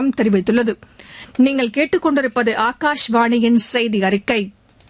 அமைச்சகம் தெரிவித்துள்ளது. நீங்கள் கேட்டுக் கொண்டிருப்பது ஆகாஷ்வாணியின் செய்தி அறிக்கை.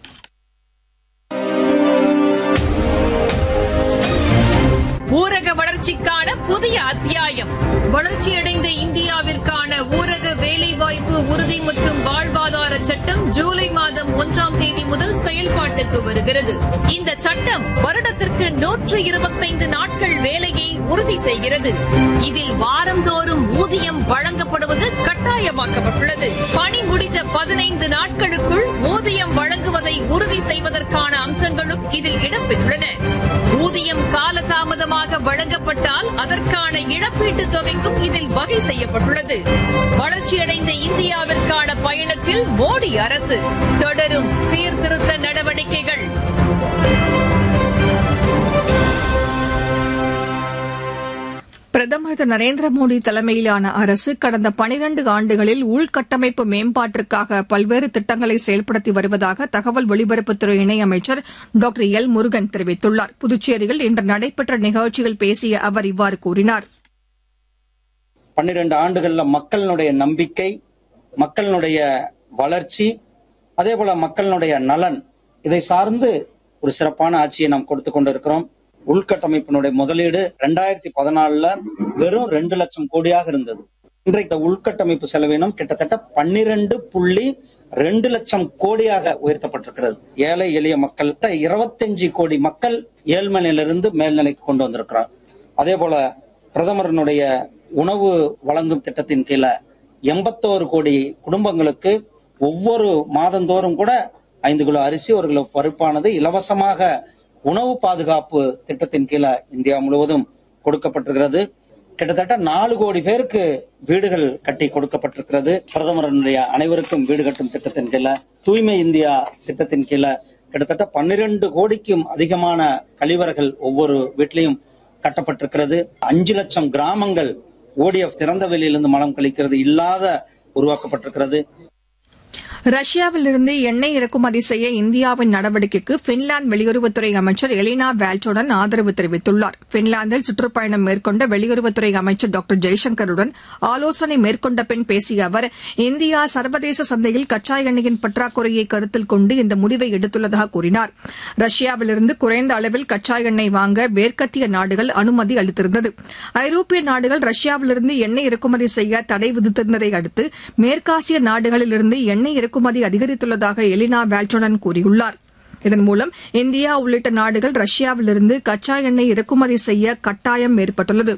ஊரக வளர்ச்சிக்கான புதிய அத்தியாயம். வளர்ச்சியடைந்த இந்தியாவிற்கான ஊரக வேலைவாய்ப்பு உறுதி மற்றும் வாழ்வாதார சட்டம் ஜூலை மாதம் 1ஆம் தேதி முதல் செயல்பாட்டுக்கு வருகிறது. இந்த சட்டம் வருடத்திற்கு 125 நாட்கள் வேலையை உறுதி செய்கிறது. இதில் வாரந்தோறும் ஊதியம் வழங்கப்படுவது கட்டாயமாக்கப்பட்டுள்ளது. பணி முடிந்த 15 நாட்களுக்குள் ஊதியம் வழங்குவதை உறுதி செய்வதற்கான அம்சங்களும் இதில் இடம்பெற்றுள்ளன. ஊதியம் காலதாமதமாக வழங்கப்பட்டால் அதற்கான இழப்பீட்டுத் தொகைக்கும் இதில் வகை செய்யப்பட்டுள்ளது. வளர்ச்சியடைந்த இந்தியாவிற்கான பயணத்தில் மோடி அரசு தொடரும் சீர்திருத்த நடவடிக்கைகள். பிரதமர் திரு நரேந்திர மோடி தலைமையிலான அரசு கடந்த 12 ஆண்டுகளில் உள்கட்டமைப்பு மேம்பாட்டிற்காக பல்வேறு திட்டங்களை செயல்படுத்தி வருவதாக தகவல் ஒலிபரப்புத்துறை இணையமைச்சர் டாக்டர் எல். முருகன் தெரிவித்துள்ளார். புதுச்சேரியில் இன்று நடைபெற்ற நிகழ்ச்சியில் பேசிய அவர் இவ்வாறு கூறினார். 12 ஆண்டுகள்ல மக்களுடைய நம்பிக்கை, மக்களுடைய வளர்ச்சி, அதேபோல மக்களுடைய நலன், இதை சார்ந்து ஒரு சிறப்பான ஆட்சியை நாம் கொடுத்துக் கொண்டிருக்கிறோம். உள்கட்டமைப்பினுடைய முதலீடு 2014 வெறும் 2 லட்சம் கோடியாக இருந்தது. இன்றைக்கு உள்கட்டமைப்பு செலவினம் கிட்டத்தட்ட 12.2 லட்சம் கோடியாக உயர்த்தப்பட்டிருக்கிறது. ஏழை எளிய மக்கள் 25 கோடி மக்கள் ஏழ்மை நிலையிலிருந்து மேல்நிலைக்கு கொண்டு வந்திருக்கிறார். அதே போல பிரதமரனுடைய உணவு வழங்கும் திட்டத்தின் கீழே 81 கோடி குடும்பங்களுக்கு ஒவ்வொரு மாதந்தோறும் கூட 5 கிலோ அரிசி, 1 கிலோ பருப்பானது இலவசமாக உணவு பாதுகாப்பு திட்டத்தின் கீழே இந்தியா முழுவதும் கொடுக்கப்பட்டிருக்கிறது. கிட்டத்தட்ட 4 கோடி பேருக்கு வீடுகள் கட்டி கொடுக்கப்பட்டிருக்கிறது. பிரதமருடைய அனைவருக்கும் வீடு கட்டும் திட்டத்தின் கீழே, தூய்மை இந்தியா திட்டத்தின் கீழே கிட்டத்தட்ட 12 கோடிக்கும் அதிகமான கழிவறைகள் ஒவ்வொரு வீட்டிலையும் கட்டப்பட்டிருக்கிறது. 5 லட்சம் கிராமங்கள் ODF திறந்த வெளியிலிருந்து மலம் கழிக்கிறது இல்லாத உருவாக்கப்பட்டிருக்கிறது. ரஷ்யாவிலிருந்து எண்ணெய் இறக்குமதி செய்ய இந்தியாவின் நடவடிக்கைக்கு பின்லாந்து வெளியுறவுத்துறை அமைச்சர் எலினா வால்டோனன் ஆதரவு தெரிவித்துள்ளார். பின்லாந்தில் சுற்றுப்பயணம் மேற்கொண்ட வெளியுறவுத்துறை அமைச்சர் டாக்டர் ஜெய்சங்கருடன் ஆலோசனை மேற்கொண்ட பின் பேசிய அவர், இந்தியா சர்வதேச சந்தையில் கச்சா எண்ணெயின் பற்றாக்குறையை கருத்தில் கொண்டு இந்த முடிவை எடுத்துள்ளதாக கூறினார். ரஷ்யாவிலிருந்து குறைந்த அளவில் கச்சா எண்ணெய் வாங்க மேற்கத்திய நாடுகள் அனுமதி அளித்திருந்தது. ஐரோப்பிய நாடுகள் ரஷ்யாவிலிருந்து எண்ணெய் இறக்குமதி செய்ய தடை விதித்திருந்ததை அடுத்து மேற்காசிய நாடுகளிலிருந்து எண்ணெய் இறக்குமதி அதிகரித்துள்ளதாக எலினா வால்டோனன் கூறியுள்ளார். இதன் மூலம் இந்தியா உள்ளிட்ட நாடுகள் ரஷ்யாவிலிருந்து கச்சா எண்ணெய் இறக்குமதி செய்ய கட்டாயம் ஏற்பட்டுள்ளது.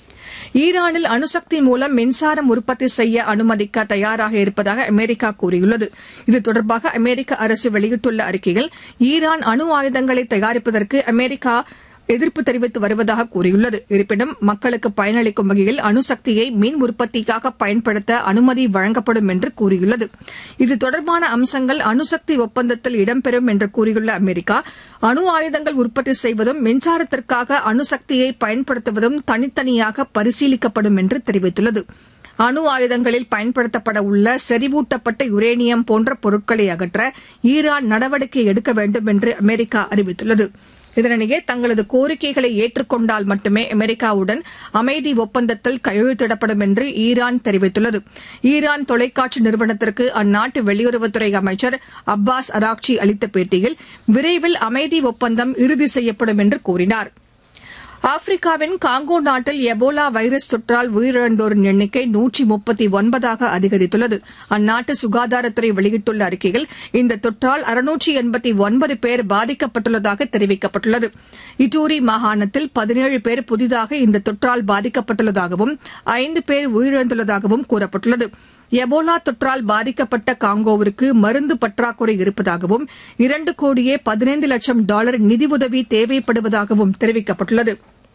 ஈரானில் அணுசக்தி மூலம் மின்சாரம் உற்பத்தி செய்ய அனுமதிக்க தயாராக இருப்பதாக அமெரிக்கா கூறியுள்ளது. இது தொடர்பாக அமெரிக்க அரசு வெளியிட்டுள்ள அறிக்கையில், ஈரான் அணு ஆயுதங்களை தயாரிப்பதற்கு அமெரிக்கா எதிர்ப்பு தெரிவித்து வருவதாக கூறியுள்ளது. இருப்பினும் மக்களுக்கு பயனளிக்கும் வகையில் அணுசக்தியை மின் உற்பத்திக்காக பயன்படுத்த அனுமதி வழங்கப்படும் என்று கூறியுள்ளது. இது தொடர்பான அம்சங்கள் அணுசக்தி ஒப்பந்தத்தில் இடம்பெறும் என்று கூறியுள்ள அமெரிக்கா, அணு ஆயுதங்கள் உற்பத்தி செய்வதும் மின்சாரத்திற்காக அணுசக்தியை பயன்படுத்துவதும் தனித்தனியாக பரிசீலிக்கப்படும் என்று தெரிவித்துள்ளது. அணு ஆயுதங்களில் பயன்படுத்தப்பட உள்ள செறிவூட்டப்பட்ட யுரேனியம் போன்ற பொருட்களை அகற்ற ஈரான் நடவடிக்கை எடுக்க வேண்டும் என்று அமெரிக்கா அறிவித்துள்ளது. இதனிடையே தங்களது கோரிக்கைகளை ஏற்றுக்கொண்டால் மட்டுமே அமெரிக்காவுடன் அமைதி ஒப்பந்தத்தில் கையெழுத்திடப்படும் என்று ஈரான் தெரிவித்துள்ளது. ஈரான் தொலைக்காட்சி நிறுவனத்திற்கு அந்நாட்டு வெளியுறவுத்துறை அமைச்சர் அப்பாஸ் அராக்சி அளித்த பேட்டியில், விரைவில் அமைதி ஒப்பந்தம் இறுதி செய்யப்படும் என்று கூறினார். ஆப்பிரிக்காவின் காங்கோ நாட்டில் எபோலா வைரஸ் தொற்றால் உயிரிழந்தோரின் எண்ணிக்கை 139ஆக அதிகரித்துள்ளது. அந்நாட்டு சுகாதாரத்துறை வெளியிட்டுள்ள அறிக்கையில், இந்த தொற்றால் 689 பேர் பாதிக்கப்பட்டுள்ளதாக தெரிவிக்கப்பட்டுள்ளது. இட்டூரி மாகாணத்தில் 17 பேர் புதிதாக இந்த தொற்றால் பாதிக்கப்பட்டுள்ளதாகவும் 5 பேர் உயிரிழந்துள்ளதாகவும் கூறப்பட்டுள்ளது. எபோலா தொற்றால் பாதிக்கப்பட்ட காங்கோவிற்கு மருந்து பற்றாக்குறை இருப்பதாகவும் 2 கோடியே 15 லட்சம் டாலர் நிதியுதவி தேவைப்படுவதாகவும் தெரிவிக்கப்பட்டுள்ளது.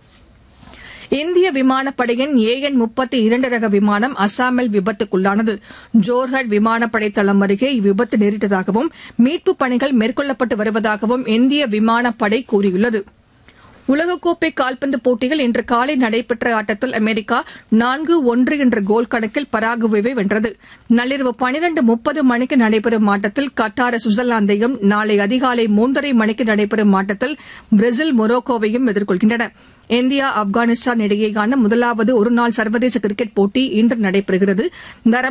இந்திய விமானப்படையின் AN 32 ரக விமானம் அசாமில் விபத்துக்குள்ளானது. ஜோர்ஹட் விமானப்படை தளம் அருகே இவ்விபத்து நேரிட்டதாகவும் மீட்புப் பணிகள் மேற்கொள்ளப்பட்டு வருவதாகவும் இந்திய விமானப்படை கூறியுள்ளது. உலகக்கோப்பை கால்பந்து போட்டியில் இன்று காலை நடைபெற்ற ஆட்டத்தில் அமெரிக்கா 4-1 என்ற கோல் கணக்கில் பராகுவேவை வென்றது. நள்ளிரவு 12:30 மணிக்கு நடைபெறும் ஆட்டத்தில் கட்டார் சுவிட்சர்லாந்தையும், நாளை அதிகாலை 3:30 மணிக்கு நடைபெறும் ஆட்டத்தில் பிரேசில் மொரோக்கோவையும் எதிர்கொள்கின்றன. இந்தியா ஆப்கானிஸ்தான் இடையேயான முதலாவது ஒருநாள் சர்வதேச கிரிக்கெட் போட்டி இன்று நடைபெறுகிறது.